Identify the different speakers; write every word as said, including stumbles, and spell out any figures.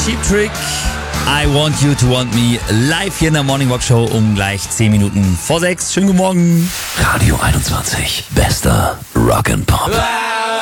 Speaker 1: Cheap Trick. I Want You to Want Me live hier in der Morning Walk Show um gleich zehn Minuten vor sechs. Schönen guten Morgen.
Speaker 2: Radio einundzwanzig. Bester Rock'n'Pop.